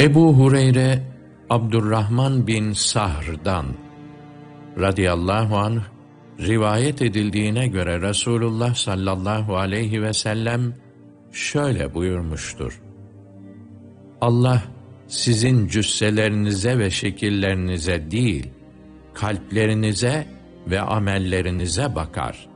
Ebu Hureyre, Abdurrahman bin Sahr'dan radıyallahu anh rivayet edildiğine göre Resulullah sallallahu aleyhi ve sellem şöyle buyurmuştur: Allah sizin cüsselerinize ve şekillerinize değil, kalplerinize ve amellerinize bakar.